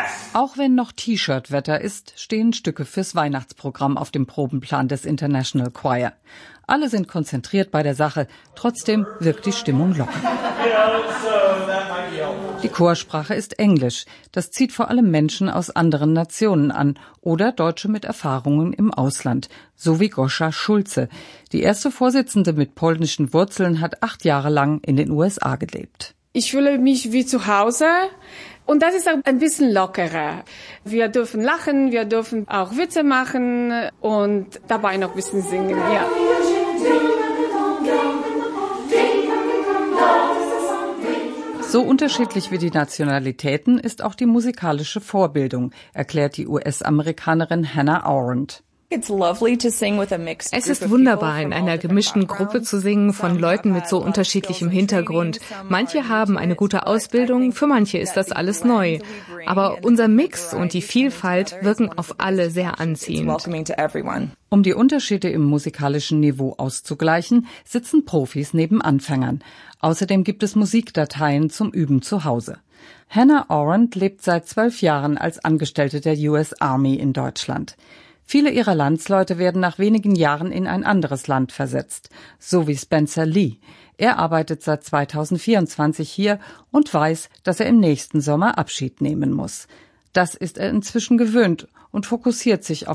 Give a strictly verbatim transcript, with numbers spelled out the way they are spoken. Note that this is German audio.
Auch wenn noch T-Shirt-Wetter ist, stehen Stücke fürs Weihnachtsprogramm auf dem Probenplan des International Choir. Alle sind konzentriert bei der Sache, trotzdem wirkt die Stimmung locker. Die Chorsprache ist Englisch. Das zieht vor allem Menschen aus anderen Nationen an oder Deutsche mit Erfahrungen im Ausland, so wie Goscha Schulze. Die erste Vorsitzende mit polnischen Wurzeln hat acht Jahre lang in den U S A gelebt. Ich fühle mich wie zu Hause und das ist auch ein bisschen lockerer. Wir dürfen lachen, wir dürfen auch Witze machen und dabei noch ein bisschen singen, ja. So unterschiedlich wie die Nationalitäten ist auch die musikalische Vorbildung, erklärt die U S-Amerikanerin Hannah Arendt. Es ist wunderbar, in einer gemischten Gruppe zu singen von Leuten mit so unterschiedlichem Hintergrund. Manche haben eine gute Ausbildung, für manche ist das alles neu. Aber unser Mix und die Vielfalt wirken auf alle sehr anziehend. Um die Unterschiede im musikalischen Niveau auszugleichen, sitzen Profis neben Anfängern. Außerdem gibt es Musikdateien zum Üben zu Hause. Hannah Arendt lebt seit zwölf Jahren als Angestellte der U S Army in Deutschland. Viele ihrer Landsleute werden nach wenigen Jahren in ein anderes Land versetzt, so wie Spencer Lee. Er arbeitet seit zweitausendvierundzwanzig hier und weiß, dass er im nächsten Sommer Abschied nehmen muss. Das ist er inzwischen gewöhnt und fokussiert sich auf